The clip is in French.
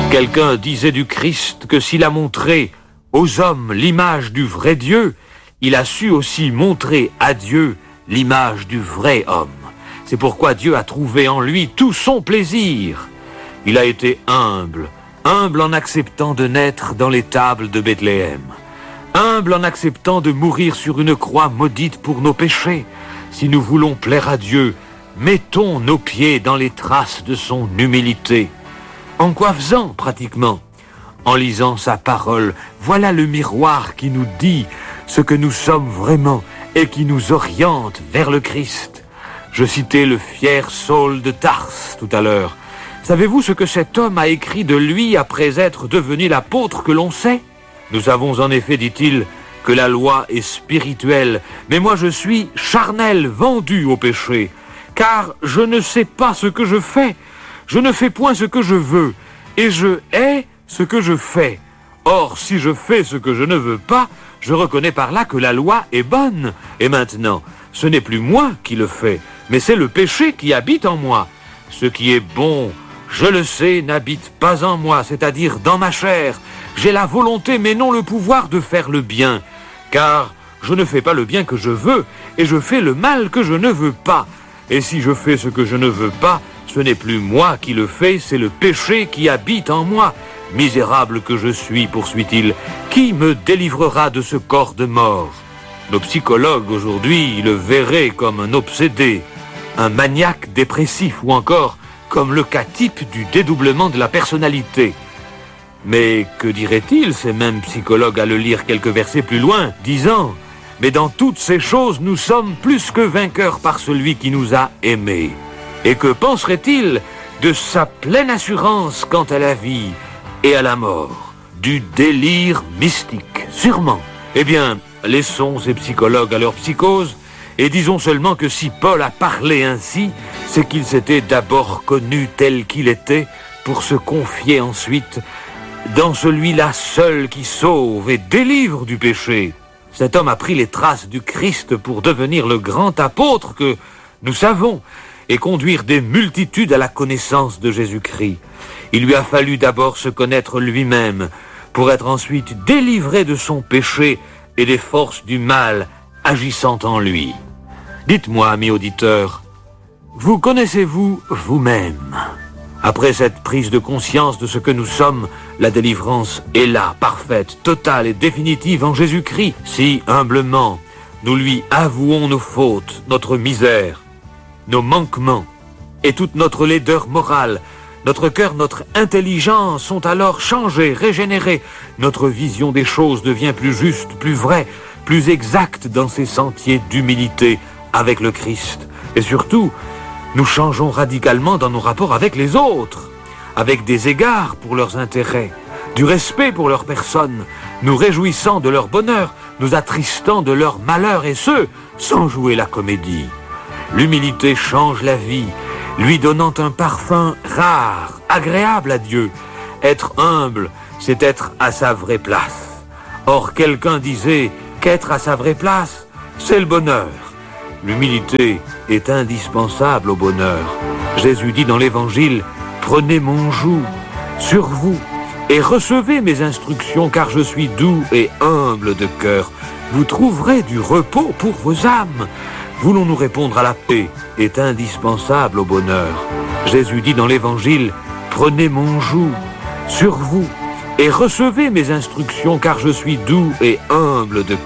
Quelqu'un disait du Christ que s'il a montré aux hommes l'image du vrai Dieu, il a su aussi montrer à Dieu l'image du vrai homme. C'est pourquoi Dieu a trouvé en lui tout son plaisir. Il a été humble, humble en acceptant de naître dans l'étable de Bethléem, humble en acceptant de mourir sur une croix maudite pour nos péchés. Si nous voulons plaire à Dieu, mettons nos pieds dans les traces de son humilité. En quoi faisant, pratiquement? En lisant sa parole, voilà le miroir qui nous dit ce que nous sommes vraiment et qui nous oriente vers le Christ. Je citais le fier Saul de Tarse tout à l'heure. Savez-vous ce que cet homme a écrit de lui après être devenu l'apôtre que l'on sait? Nous savons en effet, dit-il, que la loi est spirituelle, mais moi je suis charnel, vendu au péché, car je ne sais pas ce que je fais. Je ne fais point ce que je veux, et je hais ce que je fais. Or, si je fais ce que je ne veux pas, je reconnais par là que la loi est bonne. Et maintenant, ce n'est plus moi qui le fais, mais c'est le péché qui habite en moi. Ce qui est bon, je le sais, n'habite pas en moi, c'est-à-dire dans ma chair. J'ai la volonté, mais non le pouvoir de faire le bien. Car je ne fais pas le bien que je veux, et je fais le mal que je ne veux pas. Et si je fais ce que je ne veux pas, ce n'est plus moi qui le fais, c'est le péché qui habite en moi. Misérable que je suis, poursuit-il, qui me délivrera de ce corps de mort? Nos psychologues aujourd'hui le verraient comme un obsédé, un maniaque dépressif ou encore comme le cas type du dédoublement de la personnalité. Mais que diraient-ils, ces mêmes psychologues, à le lire quelques versets plus loin, disant « Mais dans toutes ces choses, nous sommes plus que vainqueurs par celui qui nous a aimés. » Et que penserait-il de sa pleine assurance quant à la vie et à la mort? Du délire mystique, sûrement. Eh bien, laissons ces psychologues à leur psychose, et disons seulement que si Paul a parlé ainsi, c'est qu'il s'était d'abord connu tel qu'il était, pour se confier ensuite dans celui-là seul qui sauve et délivre du péché. Cet homme a pris les traces du Christ pour devenir le grand apôtre que nous savons, et conduire des multitudes à la connaissance de Jésus-Christ. Il lui a fallu d'abord se connaître lui-même, pour être ensuite délivré de son péché et des forces du mal agissant en lui. Dites-moi, amis auditeurs, vous connaissez-vous vous-même? Après cette prise de conscience de ce que nous sommes, la délivrance est là, parfaite, totale et définitive en Jésus-Christ. Si, humblement, nous lui avouons nos fautes, notre misère, nos manquements et toute notre laideur morale, notre cœur, notre intelligence sont alors changés, régénérés. Notre vision des choses devient plus juste, plus vraie, plus exacte dans ses sentiers d'humilité avec le Christ. Et surtout, nous changeons radicalement dans nos rapports avec les autres, avec des égards pour leurs intérêts, du respect pour leur personne, nous réjouissant de leur bonheur, nous attristant de leur malheur, et ce, sans jouer la comédie. L'humilité change la vie, lui donnant un parfum rare, agréable à Dieu. Être humble, c'est être à sa vraie place. Or, quelqu'un disait qu'être à sa vraie place, c'est le bonheur. L'humilité est indispensable au bonheur. Jésus dit dans l'Évangile, « Prenez mon joug sur vous et recevez mes instructions, car je suis doux et humble de cœur. Vous trouverez du repos pour vos âmes. » Voulons-nous répondre à la paix est indispensable au bonheur. Jésus dit dans l'Évangile, « Prenez mon joug sur vous et recevez mes instructions, car je suis doux et humble de